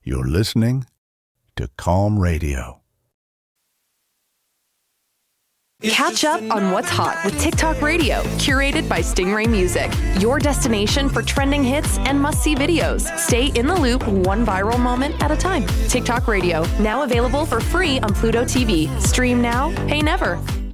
You're listening to Calm Radio. Catch up on what's hot with TikTok Radio, curated by Stingray Music. Your destination for trending hits and must-see videos. Stay in the loop, one viral moment at a time. TikTok Radio, now available for free on Pluto TV. Stream now, pay never.